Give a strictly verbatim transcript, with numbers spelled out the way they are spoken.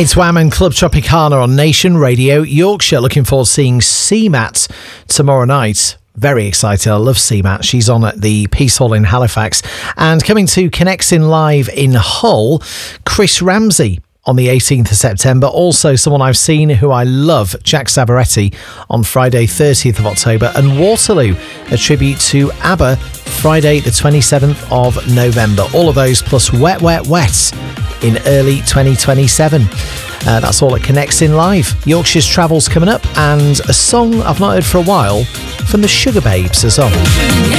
It's Wham and Club Tropicana on Nation Radio Yorkshire. Looking forward to seeing C MAT tomorrow night. Very excited. I love C MAT. She's on at the Peace Hall in Halifax. And coming to Connecting Live in Hull, Chris Ramsey on the eighteenth of September. Also someone I've seen who I love, Jack Savaretti, on Friday thirtieth of October. And Waterloo, a tribute to ABBA, Friday the twenty-seventh of November. All of those plus Wet Wet Wet in early twenty twenty-seven. Uh, that's all at Connecting Live. Yorkshire's Travel's coming up, and a song I've not heard for a while from the Sugar Babes as well.